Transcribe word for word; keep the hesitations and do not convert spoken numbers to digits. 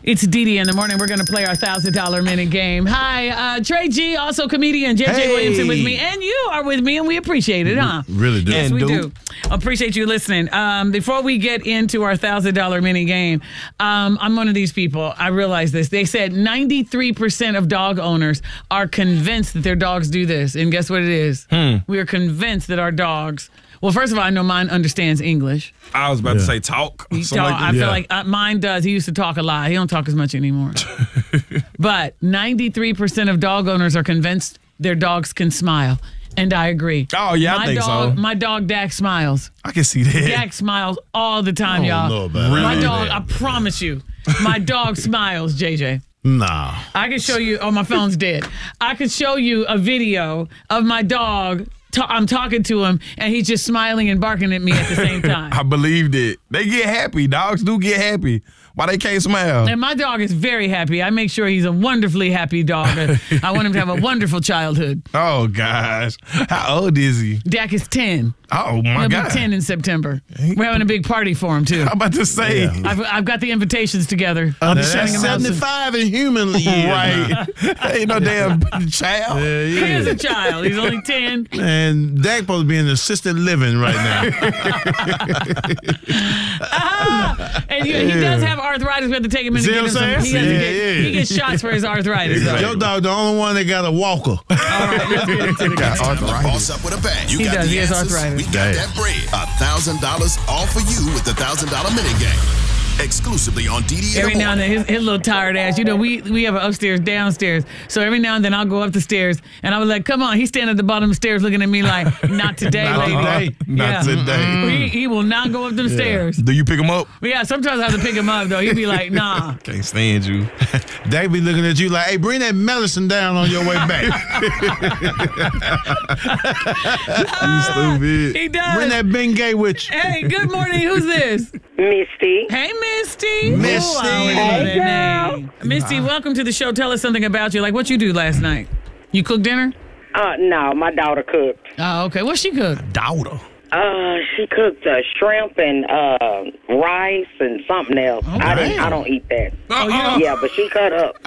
It's Dee Dee in the morning. We're going to play our one thousand dollar minute game. Hi, uh, Trey G, also comedian, J J Hey. Williamson with me. And you are with me, and we appreciate it, huh? Really do. Yes, And we do. do. Appreciate you listening. Um, before we get into our one thousand dollar mini game, um, I'm one of these people. I realize this. They said ninety-three percent of dog owners are convinced that their dogs do this. And guess what it is? Hmm. We are convinced that our dogs... Well, first of all, I know mine understands English. I was about Yeah. to say talk. He something talk, like I that. feel Yeah. like uh, mine does. He used to talk a lot. He don't talk as much anymore. But ninety-three percent of dog owners are convinced their dogs can smile. And I agree. Oh, yeah, I my think dog, so. My dog, Dak, smiles. I can see that. Dak smiles all the time, I don't y'all. know about My that. dog, I promise you, my dog smiles, J J. Nah. I can show you, oh, my phone's dead. I can show you a video of my dog. Ta- I'm talking to him, and he's just smiling and barking at me at the same time. I believed it. They get happy. Dogs do get happy. Why they can't smile? And my dog is very happy. I make sure he's a wonderfully happy dog. I want him to have a wonderful childhood. Oh, gosh. How old is he? Dak is ten. Oh, my He'll God. be ten in September. We're having a big party for him, too. I'm about to say. Yeah. I've, I've got the invitations together. Now, I'll be that's sending them out soon. seventy-five in human years. Right. Ain't no damn child. Yeah, He is yeah. a child. He's only ten. And Dak supposed to be in assisted living right now. Ah, and you, he does have arthritis. We have to take him in See to what get him I'm some. He, saying? has to Yeah, get, yeah. he gets shots for his arthritis. though. Your dog the only one that got a walker. All right, let's get into the game. Got arthritis. Boss up with a bang. You He got does. the He has answers. arthritis. We got Damn. that bread. A thousand dollars all for you with the thousand dollar minute game. Exclusively on D D in Every the now and then, morning. his, his little tired ass. You know, we we have an upstairs, downstairs. So every now and then, I'll go up the stairs, and I was like, "Come on!" He's standing at the bottom of the stairs, looking at me like, "Not today, Not lady." today. Not today. He, he will not go up them stairs. Do you pick him up? But yeah, sometimes I have to pick him up though. He'd be like, "Nah." Can't stand you. Dak be looking at you like, hey, bring that medicine down on your way back. You stupid. He does. Bring that Bengay with you. Hey, good morning. Who's this? Misty. Hey, Misty. Misty. Ooh, I always love Hey, that girl. name. Misty, welcome to the show. Tell us something about you. Like what you do last night. You cooked dinner? Uh, no, my daughter cooked. Oh, okay. What she cooked? Daughter. Uh, she cooked uh, shrimp and uh, rice and something else. I didn't. I don't eat that. Oh, you don't? Yeah, but she cut up.